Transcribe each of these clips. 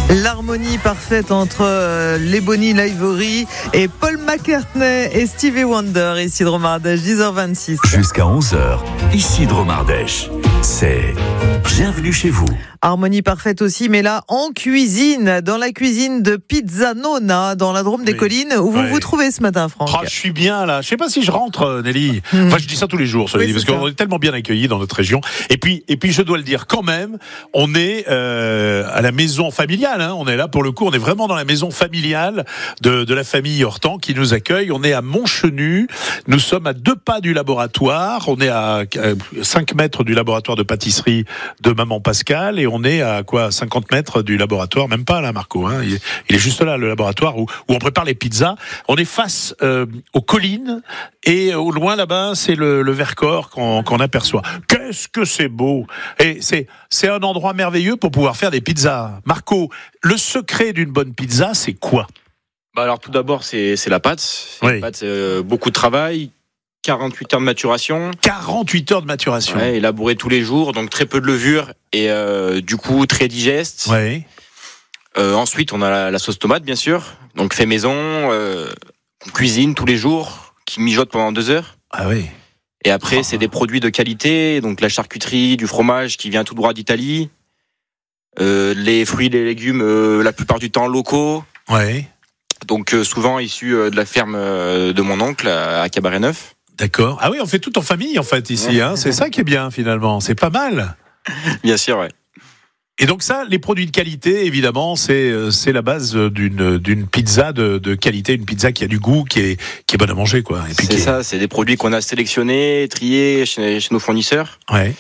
L'harmonie parfaite entre les Bonnie Library et Paul McCartney et Stevie Wonder. Ici Dromardèche, 10h26. Jusqu'à 11h, ici Dromardèche. C'est Bienvenue chez vous. Harmonie parfaite aussi, mais là en cuisine, dans la cuisine de Pizza Nonna, dans la Drôme des Collines, où vous vous trouvez ce matin, Franck. Je suis bien là. Je sais pas si je rentre, Nelly. Enfin, je dis ça tous les jours, parce qu'on est tellement bien accueillis dans notre région. Et puis, je dois le dire quand même, on est à la maison familiale. On est là pour le coup, on est vraiment dans la maison familiale de la famille Hortan qui nous accueille. On est à Montchenu. Nous sommes à 2 pas du laboratoire. On est à 5 mètres du laboratoire de pâtisserie de Maman Pascal. Et on est à 50 mètres du laboratoire, même pas là, Marco. Il est juste là, le laboratoire où on prépare les pizzas. On est face aux collines et au loin là-bas, c'est le Vercors qu'on aperçoit. Qu'est-ce que c'est beau! Et c'est un endroit merveilleux pour pouvoir faire des pizzas. Marco, le secret d'une bonne pizza, c'est quoi? Alors tout d'abord, c'est la pâte. La pâte, beaucoup de travail. 48 heures de maturation. 48 heures de maturation. Ouais, élaboré tous les jours, donc très peu de levure et du coup très digeste. Ouais. Ensuite, on a la sauce tomate, bien sûr, donc fait maison, qu'on cuisine tous les jours, qui mijote pendant 2 heures. Ah oui. Et après, c'est des produits de qualité, donc la charcuterie, du fromage qui vient tout droit d'Italie, les fruits et les légumes, la plupart du temps locaux. Ouais. Donc souvent issus de la ferme de mon oncle à Cabaret-Neuf. D'accord. Ah oui, on fait tout en famille en fait ici. C'est ça qui est bien finalement. C'est pas mal. Bien sûr, ouais. Et donc ça, les produits de qualité, évidemment, c'est la base d'une pizza de qualité, une pizza qui a du goût, qui est bonne à manger, quoi. Et puis c'est ça, c'est des produits qu'on a sélectionnés, triés chez nos fournisseurs. Ouais.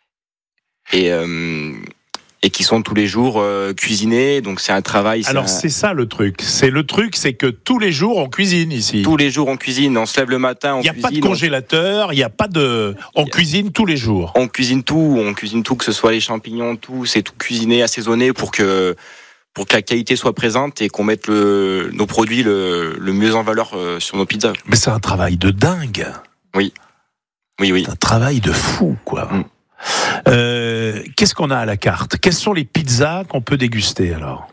Et qui sont tous les jours cuisinés, donc c'est un travail. Alors c'est ça le truc. C'est que tous les jours on cuisine ici. Tous les jours on cuisine, on se lève le matin, on cuisine. Il n'y a pas de congélateur, il n'y a pas de. On cuisine tous les jours. On cuisine tout, que ce soit les champignons, tout, c'est tout cuisiné, assaisonné pour que la qualité soit présente et qu'on mette nos produits le mieux en valeur sur nos pizzas. Mais c'est un travail de dingue. Oui. C'est un travail de fou, quoi. Qu'est-ce qu'on a à la carte? Quelles sont les pizzas qu'on peut déguster alors?